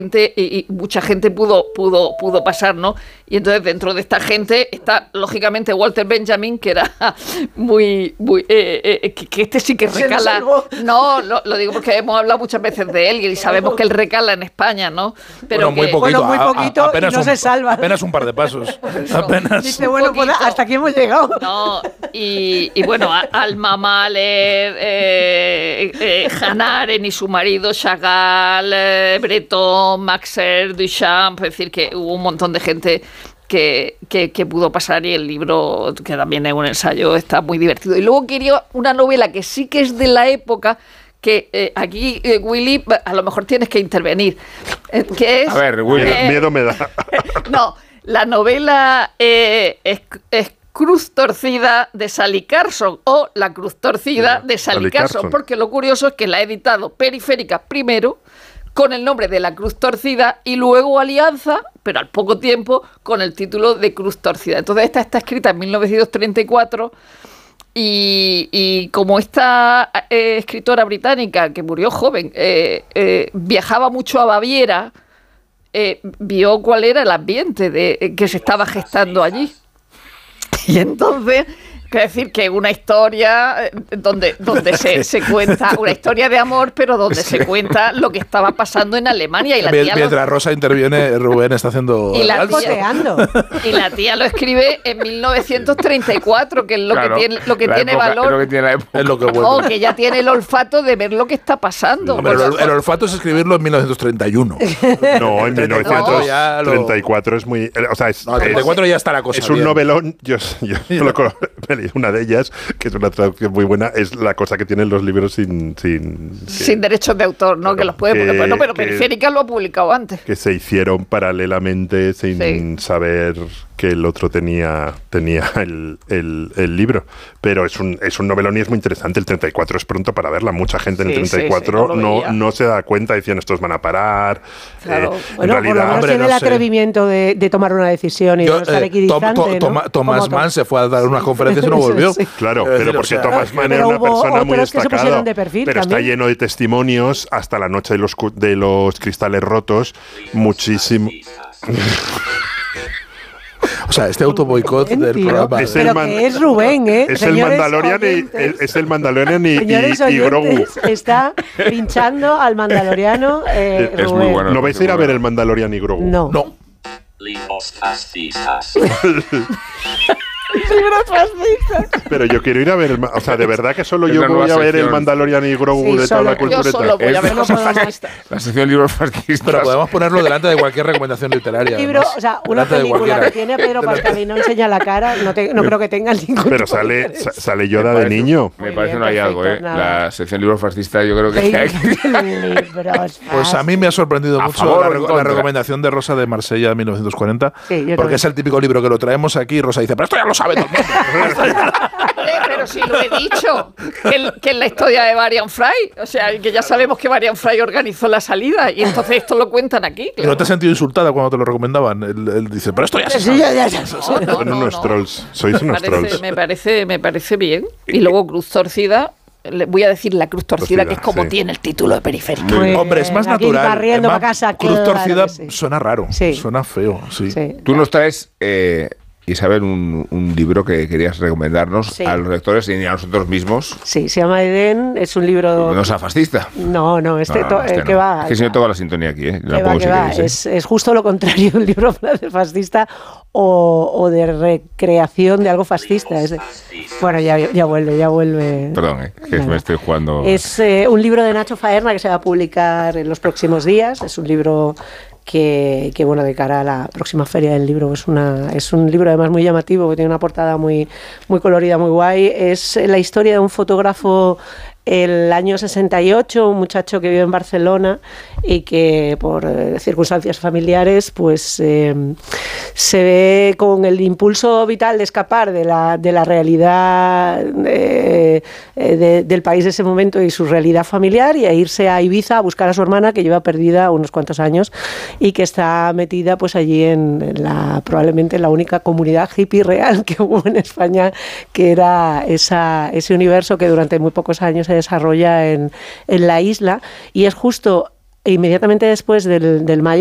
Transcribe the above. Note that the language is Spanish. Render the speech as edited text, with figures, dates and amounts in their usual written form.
y mucha gente pudo pasar, ¿no? Y entonces dentro de esta gente está lógicamente Walter Benjamin, que era muy que este sí que recala. No, lo digo porque hemos hablado muchas veces de él y sabemos que él recala en España, ¿no? Pero muy poquito apenas y no se salva. Apenas un par de pasos. Apenas. Dice, bueno, pues hasta aquí hemos llegado. No, y bueno, Alma Mahler, Hannah Arendt y su marido Chagall, Breton, Maxer, Duchamp, es decir, que hubo un montón de gente que pudo pasar, y el libro, que también es un ensayo, está muy divertido. Y luego quería una novela que sí que es de la época, que aquí, Willy, a lo mejor tienes que intervenir. Que es, a ver, Willy. Miedo me da. No, la novela es Cruz Torcida de Sally Carson, o La Cruz Torcida de Sally Carson, porque lo curioso es que la ha editado Periférica primero con el nombre de La Cruz Torcida y luego Alianza, pero al poco tiempo, con el título de Cruz Torcida. Entonces esta está escrita en 1934 y como esta escritora británica, que murió joven, viajaba mucho a Baviera, vio cuál era el ambiente que se estaba gestando allí. Y entonces, quiero decir que una historia donde se cuenta, una historia de amor, pero donde se cuenta lo que estaba pasando en Alemania. Y la tía mientras Rosa interviene, Rubén está haciendo... Y la tía lo escribe en 1934, que es lo que tiene valor. Es lo que vuelve. Que ya tiene el olfato de ver lo que está pasando. No, pero el olfato es escribirlo en 1931. No, en 1934 es muy... O sea, en 34 ya está la cosa. Es un novelón. Yo me leí una de ellas, que es una traducción muy buena, es la cosa que tienen los libros sin derechos de autor, ¿no? Que los puede poner. Pero Periférica lo ha publicado antes. Que se hicieron paralelamente sin saber que el otro tenía el libro. Pero es un novelón y es muy interesante. El 34 es pronto para verla. Mucha gente en el 34 no se da cuenta, decían, estos van a parar. Claro. Bueno, en realidad, por lo menos tiene el atrevimiento de tomar una decisión y no estar equidistante, Thomas Mann se fue a dar unas conferencias y no volvió. Claro, pero porque Thomas Mann era una persona muy destacada. Pero está lleno de testimonios, hasta La noche de los cristales rotos, muchísimo. O sea, este autoboicot del programa. Es Rubén, ¿eh? Es el Mandalorian y Grogu. Está pinchando al Mandaloriano. Es Rubén. muy bueno. ¿No vais a ir a ver el Mandalorian y Grogu? No. Libros fascistas. Libros fascistas. Pero yo quiero ir a ver o sea, de verdad que solo yo voy a ver el Mandalorian y Grogu de Tabla Cultureta. Yo solo voy a ver cosas fascistas. La sección libros fascistas. Pero podemos ponerlo delante de cualquier recomendación literaria. Libro, o sea, una película que tiene a Pedro Pascal y no enseña la cara, no creo que tenga ningún. Pero sale Yoda de niño. Me parece un hallazgo, ¿eh? La sección libros fascistas, yo creo que hay Pues a mí me ha sorprendido mucho la recomendación de Rosa de Marsella de 1940, porque es el típico libro que lo traemos aquí y Rosa dice, pero esto ya lo sabe todo el mundo. Pero si lo he dicho, que es la historia de Varian Fry, o sea, que ya sabemos que Varian Fry organizó la salida y entonces esto lo cuentan aquí. Claro. ¿No te has sentido insultada cuando te lo recomendaban? Él dice, pero esto ya se sabe. Son unos trolls, sois unos trolls. Me parece bien. Y luego Cruz Torcida. Le voy a decir La Cruz Torcida, que es como tiene el título de Periférica. Hombre, es más natural. Cruz Torcida suena raro, suena feo. Sí. Tú nos traes, Isabel, un libro que querías recomendarnos a los lectores y a nosotros mismos. Sí, se llama Edén, es un libro... No sea fascista. No, que va... Es que si no toca la sintonía aquí, ¿eh? Es justo lo contrario, un libro fascista o de recreación de algo fascista. Bueno, ya vuelve. Perdón, que me estoy jugando... Es un libro de Nacho Faerna que se va a publicar en los próximos días. Es un libro que bueno, de cara a la próxima feria del libro, es un libro además muy llamativo, que tiene una portada muy, muy colorida, muy guay. Es la historia de un fotógrafo el año 68, un muchacho que vive en Barcelona y que por circunstancias familiares pues se ve con el impulso vital de escapar de la realidad del país de ese momento y su realidad familiar, y a irse a Ibiza a buscar a su hermana, que lleva perdida unos cuantos años y que está metida pues allí en probablemente la única comunidad hippie real que hubo en España, que era ese universo que durante muy pocos años se desarrolla en la isla, y es justo inmediatamente después del mayo